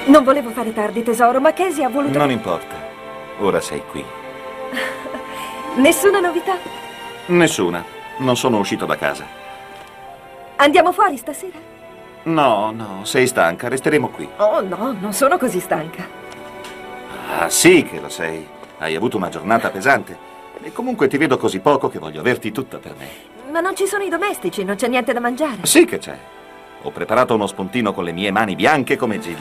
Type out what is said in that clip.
Non volevo fare tardi, tesoro, ma Casey ha voluto... Non importa. Ora sei qui. Nessuna novità? Nessuna. Non sono uscito da casa. Andiamo fuori stasera? No, no, sei stanca. Resteremo qui. Oh no, non sono così stanca. Ah, sì che lo sei. Hai avuto una giornata pesante. E comunque ti vedo così poco che voglio averti tutta per me. Ma non ci sono i domestici, non c'è niente da mangiare. Sì che c'è. Ho preparato uno spuntino con le mie mani bianche come Gilda.